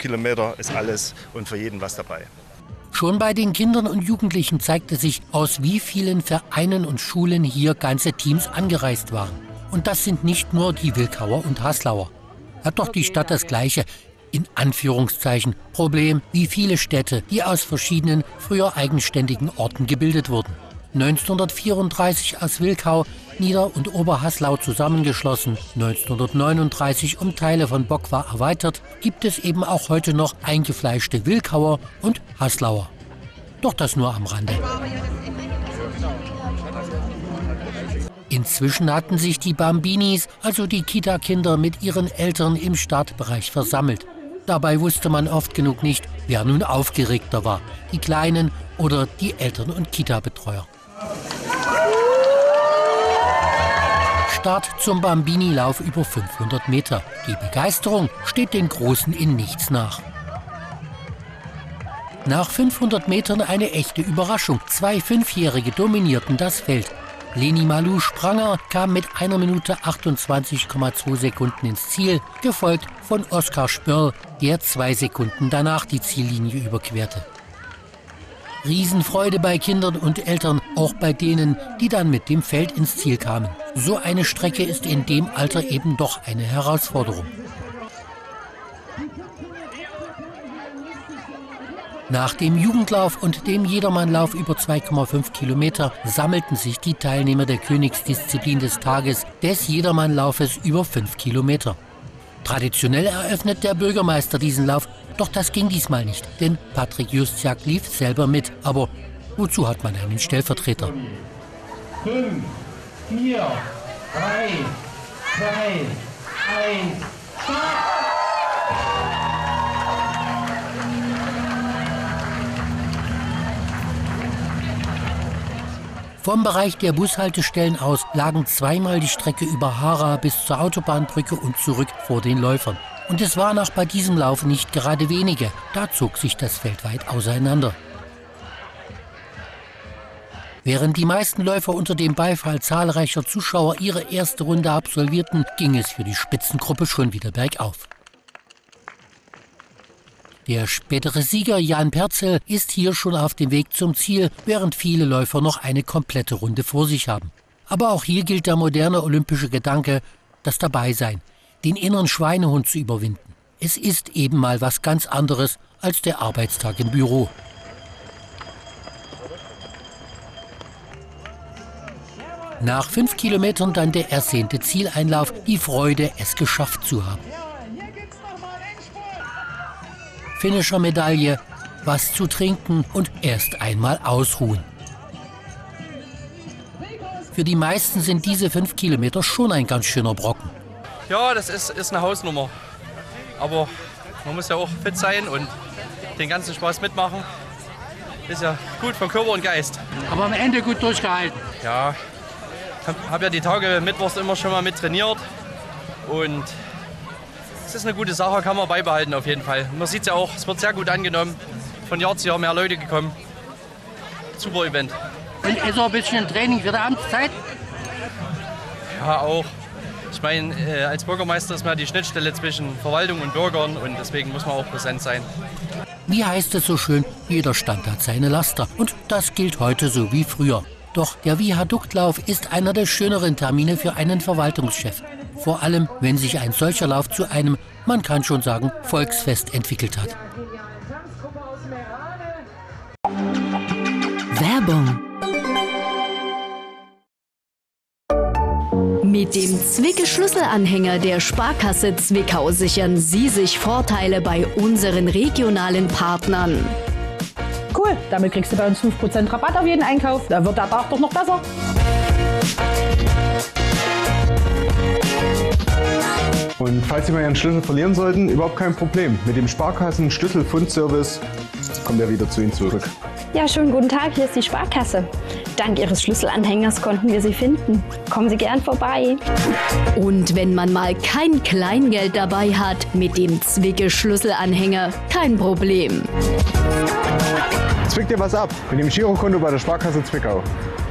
Kilometer ist alles und für jeden was dabei. Schon bei den Kindern und Jugendlichen zeigte sich, aus wie vielen Vereinen und Schulen hier ganze Teams angereist waren. Und das sind nicht nur die Wilkauer und Haslauer. Hat doch die Stadt das gleiche, in Anführungszeichen, Problem wie viele Städte, die aus verschiedenen, früher eigenständigen Orten gebildet wurden. 1934 aus Wilkau, Nieder- und Oberhaslau zusammengeschlossen, 1939 um Teile von Bockwar erweitert, gibt es eben auch heute noch eingefleischte Wilkauer und Haslauer. Doch das nur am Rande. Inzwischen hatten sich die Bambinis, also die Kita-Kinder, mit ihren Eltern im Startbereich versammelt. Dabei wusste man oft genug nicht, wer nun aufgeregter war, die Kleinen oder die Eltern- und Kita-Betreuer. Start zum Bambini-Lauf über 500 Meter. Die Begeisterung steht den Großen in nichts nach. Nach 500 Metern eine echte Überraschung. 2 Fünfjährige dominierten das Feld. Leni Malou Spranger kam mit 1 Minute 28,2 Sekunden ins Ziel, gefolgt von Oskar Spörl, der 2 Sekunden danach die Ziellinie überquerte. Riesenfreude bei Kindern und Eltern, auch bei denen, die dann mit dem Feld ins Ziel kamen. So eine Strecke ist in dem Alter eben doch eine Herausforderung. Nach dem Jugendlauf und dem Jedermannlauf über 2,5 Kilometer sammelten sich die Teilnehmer der Königsdisziplin des Tages, des Jedermannlaufes über 5 Kilometer. Traditionell eröffnet der Bürgermeister diesen Lauf, doch das ging diesmal nicht, denn Patrick Justiak lief selber mit. Aber wozu hat man einen Stellvertreter? 5, 4, 3, 2, 1, Start! Vom Bereich der Bushaltestellen aus lagen zweimal die Strecke über Hara bis zur Autobahnbrücke und zurück vor den Läufern. Und es waren auch bei diesem Lauf nicht gerade wenige. Da zog sich das Feld weit auseinander. Während die meisten Läufer unter dem Beifall zahlreicher Zuschauer ihre erste Runde absolvierten, ging es für die Spitzengruppe schon wieder bergauf. Der spätere Sieger Jan Perzel ist hier schon auf dem Weg zum Ziel, während viele Läufer noch eine komplette Runde vor sich haben. Aber auch hier gilt der moderne olympische Gedanke, das Dabeisein, den inneren Schweinehund zu überwinden. Es ist eben mal was ganz anderes als der Arbeitstag im Büro. Nach 5 Kilometern dann der ersehnte Zieleinlauf, die Freude, es geschafft zu haben. Finisher-Medaille, was zu trinken und erst einmal ausruhen. Für die meisten sind diese 5 Kilometer schon ein ganz schöner Brocken. Ja, das ist eine Hausnummer. Aber man muss ja auch fit sein und den ganzen Spaß mitmachen. Ist ja gut für Körper und Geist. Aber am Ende gut durchgehalten. Ja, habe ja die Tage mittwochs immer schon mal mit trainiert. Und es ist eine gute Sache, kann man beibehalten auf jeden Fall. Man sieht es ja auch, es wird sehr gut angenommen. Von Jahr zu Jahr mehr Leute gekommen. Super Event. Und ist auch ein bisschen Training für die Amtszeit? Ja, auch. Ich meine, als Bürgermeister ist man die Schnittstelle zwischen Verwaltung und Bürgern und deswegen muss man auch präsent sein. Wie heißt es so schön, jeder Stand hat seine Laster. Und das gilt heute so wie früher. Doch der Viaduktlauf ist einer der schöneren Termine für einen Verwaltungschef. Vor allem, wenn sich ein solcher Lauf zu einem, man kann schon sagen, Volksfest entwickelt hat. Werbung. Mit dem Zwicke-Schlüsselanhänger der Sparkasse Zwickau sichern Sie sich Vorteile bei unseren regionalen Partnern. Cool, damit kriegst du bei uns 5% Rabatt auf jeden Einkauf. Da wird der Tag doch noch besser. Und falls Sie mal Ihren Schlüssel verlieren sollten, überhaupt kein Problem. Mit dem Sparkassen-Schlüsselfundservice kommt er wieder zu Ihnen zurück. Ja, schönen guten Tag, hier ist die Sparkasse. Dank Ihres Schlüsselanhängers konnten wir Sie finden. Kommen Sie gern vorbei. Und wenn man mal kein Kleingeld dabei hat, mit dem Zwicke-Schlüsselanhänger kein Problem. Zwick dir was ab mit dem Girokonto bei der Sparkasse Zwickau.